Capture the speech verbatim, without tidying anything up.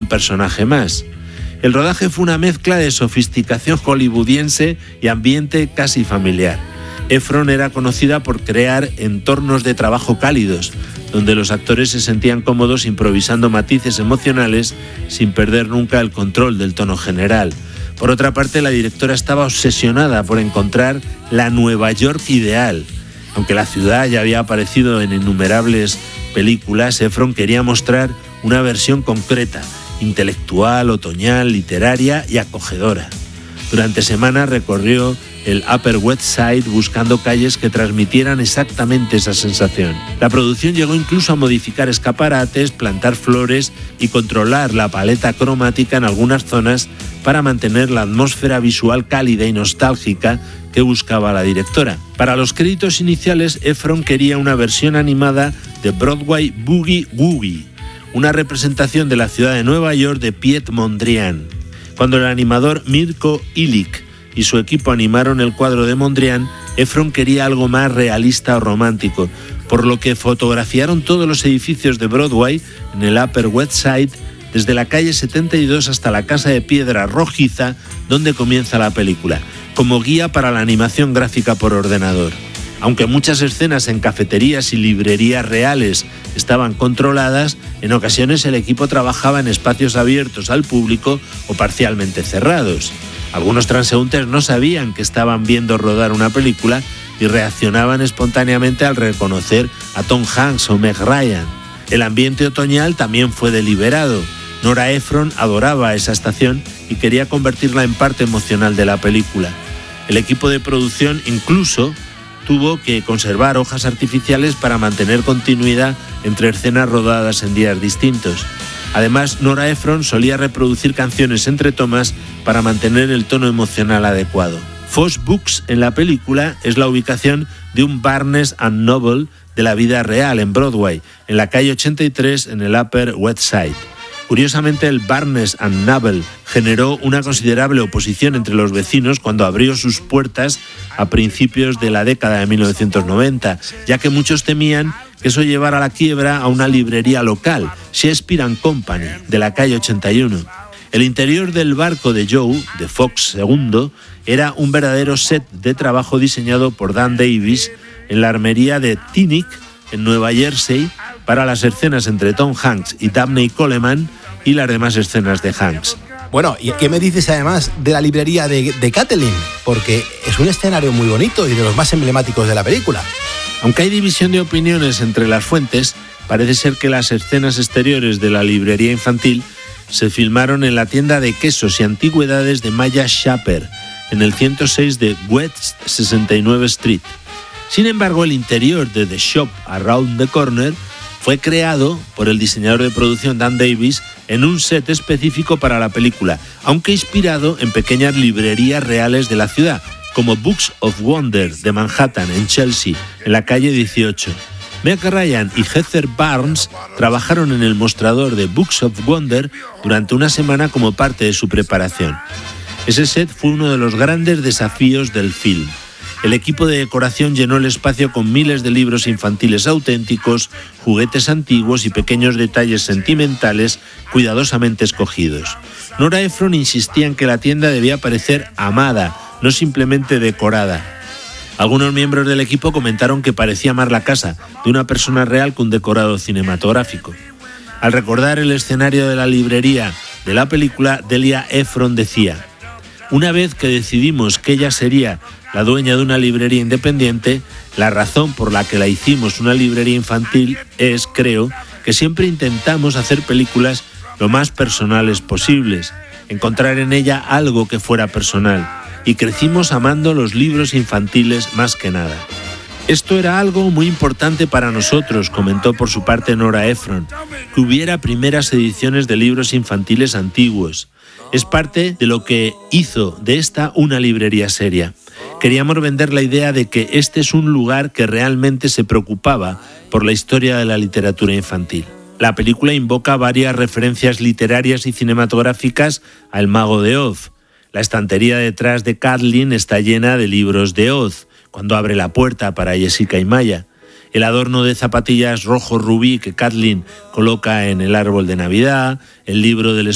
personaje más. El rodaje fue una mezcla de sofisticación hollywoodiense y ambiente casi familiar. Ephron era conocida por crear entornos de trabajo cálidos, donde los actores se sentían cómodos improvisando matices emocionales sin perder nunca el control del tono general. Por otra parte, la directora estaba obsesionada por encontrar la Nueva York ideal. Aunque la ciudad ya había aparecido en innumerables películas, Ephron quería mostrar una versión concreta, intelectual, otoñal, literaria y acogedora. Durante semanas recorrió el Upper West Side buscando calles que transmitieran exactamente esa sensación. La producción llegó incluso a modificar escaparates, plantar flores y controlar la paleta cromática en algunas zonas para mantener la atmósfera visual cálida y nostálgica que buscaba la directora. Para los créditos iniciales, Ephron quería una versión animada de Broadway Boogie Woogie, una representación de la ciudad de Nueva York de Piet Mondrian. Cuando el animador Mirko Ilic y su equipo animaron el cuadro de Mondrian, Ephron quería algo más realista o romántico, por lo que fotografiaron todos los edificios de Broadway en el Upper West Side, desde la calle setenta y dos hasta la casa de piedra rojiza donde comienza la película, como guía para la animación gráfica por ordenador. Aunque muchas escenas en cafeterías y librerías reales estaban controladas, en ocasiones el equipo trabajaba en espacios abiertos al público o parcialmente cerrados. Algunos transeúntes no sabían que estaban viendo rodar una película y reaccionaban espontáneamente al reconocer a Tom Hanks o Meg Ryan. El ambiente otoñal también fue deliberado. Nora Ephron adoraba esa estación y quería convertirla en parte emocional de la película. El equipo de producción incluso tuvo que conservar hojas artificiales para mantener continuidad entre escenas rodadas en días distintos. Además, Nora Ephron solía reproducir canciones entre tomas para mantener el tono emocional adecuado. Foss Books en la película es la ubicación de un Barnes and Noble de la vida real en Broadway, en la calle ochenta y tres en el Upper West Side. Curiosamente, el Barnes and Noble generó una considerable oposición entre los vecinos cuando abrió sus puertas a principios de la década de mil novecientos noventa, ya que muchos temían que eso llevara a la quiebra a una librería local, Shakespeare and Company, de la calle ochenta y uno. El interior del barco de Joe, de Fox segundo, era un verdadero set de trabajo diseñado por Dan Davis en la armería de Teaneck, en Nueva Jersey, para las escenas entre Tom Hanks y Dabney Coleman y las demás escenas de Hanks. Bueno, ¿y qué me dices además de la librería de, de Kathleen? Porque es un escenario muy bonito y de los más emblemáticos de la película. Aunque hay división de opiniones entre las fuentes, parece ser que las escenas exteriores de la librería infantil se filmaron en la tienda de quesos y antigüedades de Maya Shaper, en el ciento seis de West sesenta y nueve Street. Sin embargo, el interior de The Shop Around the Corner fue creado por el diseñador de producción Dan Davis en un set específico para la película, aunque inspirado en pequeñas librerías reales de la ciudad, como Books of Wonder de Manhattan, en Chelsea, en la calle dieciocho. Meg Ryan y Heather Barnes trabajaron en el mostrador de Books of Wonder durante una semana como parte de su preparación. Ese set fue uno de los grandes desafíos del film. El equipo de decoración llenó el espacio con miles de libros infantiles auténticos, juguetes antiguos y pequeños detalles sentimentales cuidadosamente escogidos. Nora Ephron insistía en que la tienda debía parecer amada, no simplemente decorada. Algunos miembros del equipo comentaron que parecía más la casa de una persona real que un decorado cinematográfico. Al recordar el escenario de la librería de la película, Delia Ephron decía: «Una vez que decidimos que ella sería la dueña de una librería independiente, la razón por la que la hicimos una librería infantil es, creo, que siempre intentamos hacer películas lo más personales posibles, encontrar en ella algo que fuera personal, y crecimos amando los libros infantiles más que nada». Esto era algo muy importante para nosotros, comentó por su parte Nora Ephron, que hubiera primeras ediciones de libros infantiles antiguos. Es parte de lo que hizo de esta una librería seria. Queríamos vender la idea de que este es un lugar que realmente se preocupaba por la historia de la literatura infantil. La película invoca varias referencias literarias y cinematográficas a El Mago de Oz. La estantería detrás de Kathleen está llena de libros de Oz, cuando abre la puerta para Jessica y Maya. El adorno de zapatillas rojo rubí que Kathleen coloca en el árbol de Navidad, el libro del